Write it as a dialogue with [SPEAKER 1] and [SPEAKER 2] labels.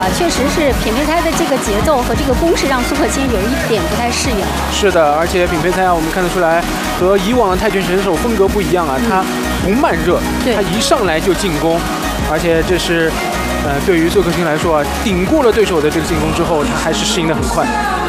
[SPEAKER 1] 确实是品胚胎的这个节奏和这个攻势让苏克钦有一点不太适应。
[SPEAKER 2] 是的，而且品胚胎啊，我们看得出来和以往的泰拳选手风格不一样啊，他不慢热，他一上来就进攻，而且这是对于苏克钦来说啊，顶过了对手的这个进攻之后，他还是适应得很快。